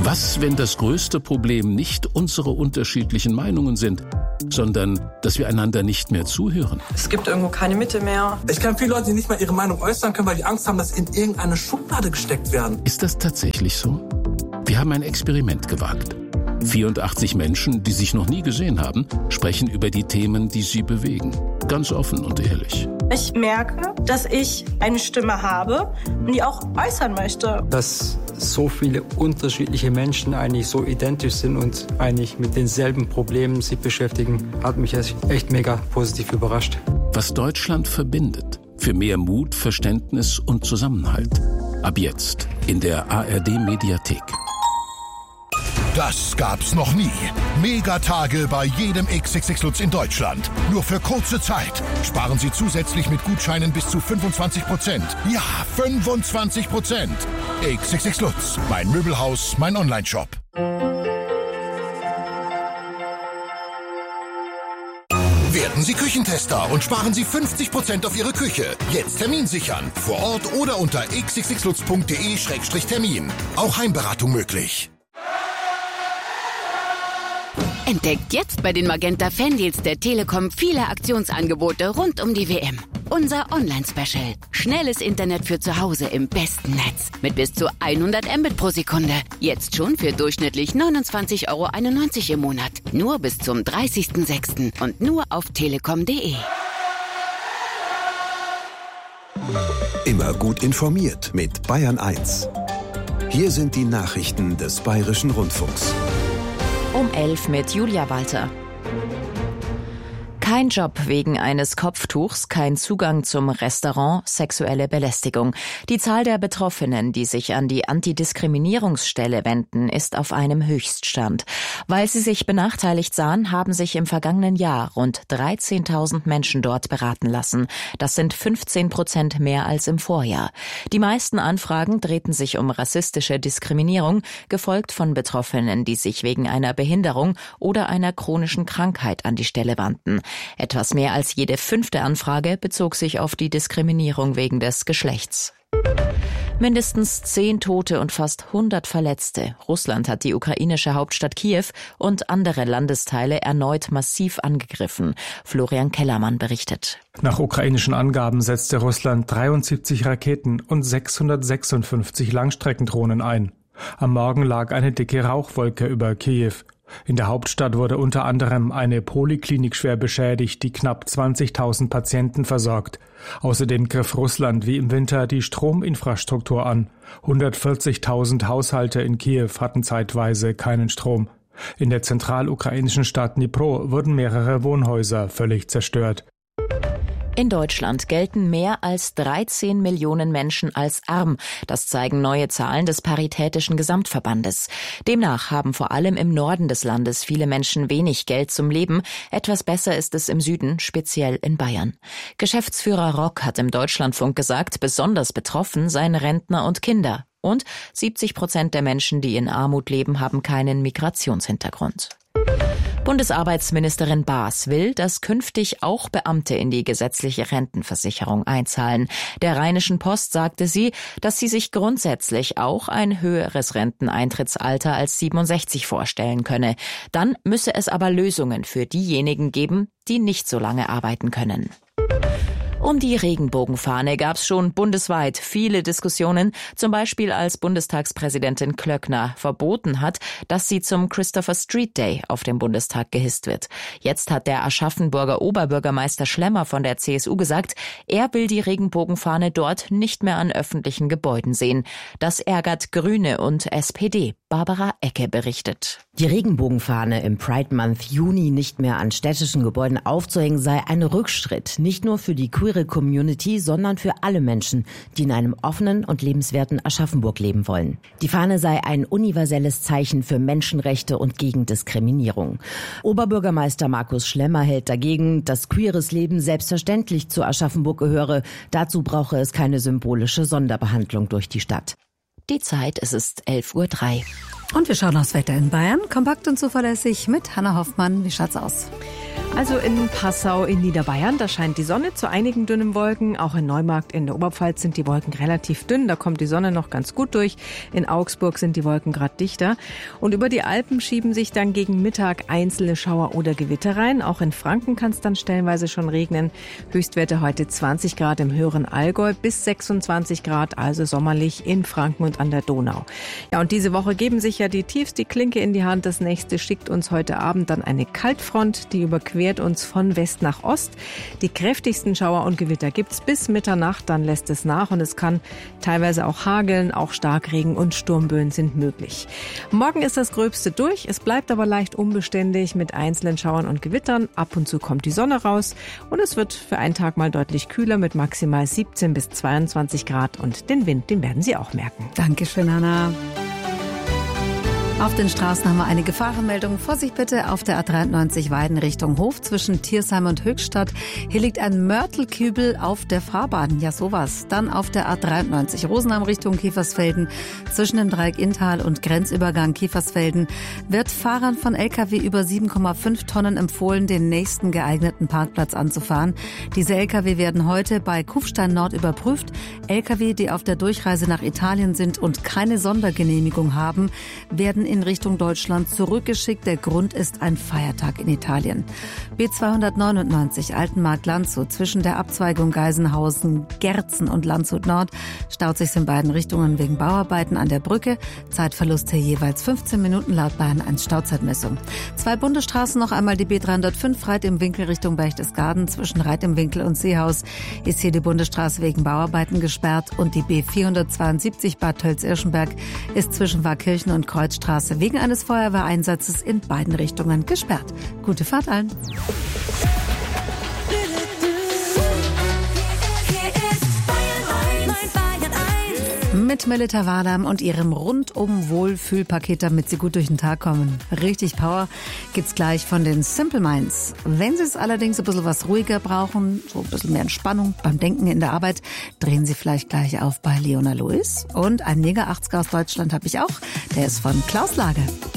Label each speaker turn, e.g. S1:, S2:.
S1: Was, wenn das größte Problem nicht unsere unterschiedlichen Meinungen sind, sondern dass wir einander nicht mehr zuhören?
S2: Es gibt irgendwo keine Mitte mehr.
S3: Ich kenne viele Leute, die nicht mal ihre Meinung äußern können, weil die Angst haben, dass sie in irgendeine Schublade gesteckt werden.
S1: Ist das tatsächlich so? Wir haben ein Experiment gewagt. 84 Menschen, die sich noch nie gesehen haben, sprechen über die Themen, die sie bewegen. Ganz offen und ehrlich.
S4: Ich merke, dass ich eine Stimme habe und die auch äußern möchte.
S5: Dass so viele unterschiedliche Menschen eigentlich so identisch sind und eigentlich mit denselben Problemen sich beschäftigen, hat mich echt mega positiv überrascht.
S1: Was Deutschland verbindet. Für mehr Mut, Verständnis und Zusammenhalt. Ab jetzt in der ARD-Mediathek.
S6: Das gab's noch nie. Megatage bei jedem XXX-Lutz in Deutschland. Nur für kurze Zeit. Sparen Sie zusätzlich mit Gutscheinen bis zu 25%. Ja, 25%. XXX-Lutz. Mein Möbelhaus, mein Onlineshop. Werden Sie Küchentester und sparen Sie 50% auf Ihre Küche. Jetzt Termin sichern. Vor Ort oder unter xxxlutz.de/termin. Auch Heimberatung möglich.
S7: Entdeckt jetzt bei den Magenta Fandeals der Telekom viele Aktionsangebote rund um die WM. Unser Online-Special. Schnelles Internet für zu Hause im besten Netz. Mit bis zu 100 Mbit pro Sekunde. Jetzt schon für durchschnittlich 29,91 € im Monat. Nur bis zum 30.06. und nur auf telekom.de.
S8: Immer gut informiert mit Bayern 1. Hier sind die Nachrichten des Bayerischen Rundfunks.
S9: Um 11 mit Julia Walter. Kein Job wegen eines Kopftuchs, kein Zugang zum Restaurant, sexuelle Belästigung. Die Zahl der Betroffenen, die sich an die Antidiskriminierungsstelle wenden, ist auf einem Höchststand. Weil sie sich benachteiligt sahen, haben sich im vergangenen Jahr rund 13.000 Menschen dort beraten lassen. Das sind 15% mehr als im Vorjahr. Die meisten Anfragen drehten sich um rassistische Diskriminierung, gefolgt von Betroffenen, die sich wegen einer Behinderung oder einer chronischen Krankheit an die Stelle wandten. Etwas mehr als jede 5. Anfrage bezog sich auf die Diskriminierung wegen des Geschlechts. Mindestens 10 Tote und fast 100 Verletzte. Russland hat die ukrainische Hauptstadt Kiew und andere Landesteile erneut massiv angegriffen. Florian Kellermann berichtet.
S10: Nach ukrainischen Angaben setzte Russland 73 Raketen und 656 Langstreckendrohnen ein. Am Morgen lag eine dicke Rauchwolke über Kiew. In der Hauptstadt wurde unter anderem eine Poliklinik schwer beschädigt, die knapp 20.000 Patienten versorgt. Außerdem griff Russland wie im Winter die Strominfrastruktur an. 140.000 Haushalte in Kiew hatten zeitweise keinen Strom. In der zentralukrainischen Stadt Dnipro wurden mehrere Wohnhäuser völlig zerstört.
S9: In Deutschland gelten mehr als 13 Millionen Menschen als arm. Das zeigen neue Zahlen des Paritätischen Gesamtverbandes. Demnach haben vor allem im Norden des Landes viele Menschen wenig Geld zum Leben. Etwas besser ist es im Süden, speziell in Bayern. Geschäftsführer Rock hat im Deutschlandfunk gesagt, besonders betroffen seien Rentner und Kinder. Und 70% der Menschen, die in Armut leben, haben keinen Migrationshintergrund. Bundesarbeitsministerin Baas will, dass künftig auch Beamte in die gesetzliche Rentenversicherung einzahlen. Der Rheinischen Post sagte sie, dass sie sich grundsätzlich auch ein höheres Renteneintrittsalter als 67 vorstellen könne. Dann müsse es aber Lösungen für diejenigen geben, die nicht so lange arbeiten können. Um die Regenbogenfahne gab es schon bundesweit viele Diskussionen, zum Beispiel als Bundestagspräsidentin Klöckner verboten hat, dass sie zum Christopher Street Day auf dem Bundestag gehisst wird. Jetzt hat der Aschaffenburger Oberbürgermeister Schlemmer von der CSU gesagt, er will die Regenbogenfahne dort nicht mehr an öffentlichen Gebäuden sehen. Das ärgert Grüne und SPD. Barbara Ecke berichtet.
S11: Die Regenbogenfahne im Pride Month Juni nicht mehr an städtischen Gebäuden aufzuhängen, sei ein Rückschritt, nicht nur für die queere Community, sondern für alle Menschen, die in einem offenen und lebenswerten Aschaffenburg leben wollen. Die Fahne sei ein universelles Zeichen für Menschenrechte und gegen Diskriminierung. Oberbürgermeister Markus Schlemmer hält dagegen, dass queeres Leben selbstverständlich zu Aschaffenburg gehöre. Dazu brauche es keine symbolische Sonderbehandlung durch die Stadt.
S9: Die Zeit, es ist 11:03 Uhr.
S12: Und wir schauen aufs Wetter in Bayern. Kompakt und zuverlässig mit Hanna Hoffmann. Wie schaut's aus? Also in Passau in Niederbayern, da scheint die Sonne zu einigen dünnen Wolken. Auch in Neumarkt in der Oberpfalz sind die Wolken relativ dünn. Da kommt die Sonne noch ganz gut durch. In Augsburg sind die Wolken gerade dichter. Und über die Alpen schieben sich dann gegen Mittag einzelne Schauer oder Gewitter rein. Auch in Franken kann es dann stellenweise schon regnen. Höchstwerte heute 20 Grad im höheren Allgäu bis 26 Grad, also sommerlich in Franken und an der Donau. Ja, und diese Woche geben sich ja die Tiefs die Klinke in die Hand. Das nächste schickt uns heute Abend dann eine Kaltfront, die überquert uns von West nach Ost. Die kräftigsten Schauer und Gewitter gibt's bis Mitternacht, dann lässt es nach und es kann teilweise auch hageln, auch Starkregen und Sturmböen sind möglich. Morgen ist das Gröbste durch, es bleibt aber leicht unbeständig mit einzelnen Schauern und Gewittern. Ab und zu kommt die Sonne raus und es wird für einen Tag mal deutlich kühler mit maximal 17 bis 22 Grad und den Wind, den werden Sie auch merken.
S13: Dankeschön, Anna. Auf den Straßen haben wir eine Gefahrenmeldung. Vorsicht bitte auf der A93 Weiden Richtung Hof zwischen Thiersheim und Höchstadt. Hier liegt ein Mörtelkübel auf der Fahrbahn. Ja, sowas. Dann auf der A93 Rosenheim Richtung Kiefersfelden zwischen dem Dreieck Inntal und Grenzübergang Kiefersfelden wird Fahrern von LKW über 7,5 Tonnen empfohlen, den nächsten geeigneten Parkplatz anzufahren. Diese LKW werden heute bei Kufstein Nord überprüft. LKW, die auf der Durchreise nach Italien sind und keine Sondergenehmigung haben, werden in Richtung Deutschland zurückgeschickt. Der Grund ist ein Feiertag in Italien. B299 Altenmarkt-Landshut zwischen der Abzweigung Geisenhausen, Gerzen und Landshut Nord staut sich in beiden Richtungen wegen Bauarbeiten an der Brücke. Zeitverluste jeweils 15 Minuten laut Bayern 1 Stauzeitmessung. 2 Bundesstraßen, noch einmal die B305 Reit im Winkel Richtung Berchtesgaden. Zwischen Reit im Winkel und Seehaus ist hier die Bundesstraße wegen Bauarbeiten gesperrt und die B472 Bad Tölz-Irschenberg ist zwischen Warkirchen und Kreuzstraße wegen eines Feuerwehreinsatzes in beiden Richtungen gesperrt. Gute Fahrt allen. Mit Melita Wadam und ihrem Rundum-Wohlfühlpaket, damit Sie gut durch den Tag kommen. Richtig Power gibt's gleich von den Simple Minds. Wenn Sie es allerdings ein bisschen was ruhiger brauchen, so ein bisschen mehr Entspannung beim Denken in der Arbeit, drehen Sie vielleicht gleich auf bei Leona Lewis. Und ein Mega 80er aus Deutschland habe ich auch. Der ist von Klaus Lager.